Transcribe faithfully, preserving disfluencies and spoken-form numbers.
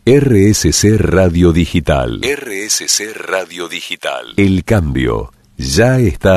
R S C Radio Digital. R S C Radio Digital. El cambio ya está